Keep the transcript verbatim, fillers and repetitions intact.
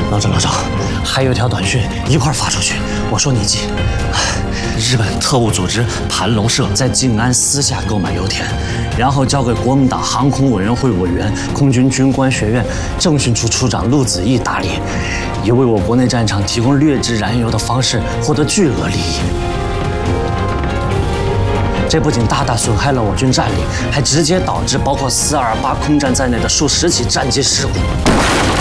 老赵，老赵，还有一条短讯一块发出去，我说你记。日本特务组织盘龙社在静安私下购买油田，然后交给国民党航空委员会委员、空军军官学院政训处处长陆子毅打理，以为我国内战场提供劣质燃油的方式获得巨额利益。这不仅大大损害了我军战力，还直接导致包括四二八空战在内的数十起战机事故。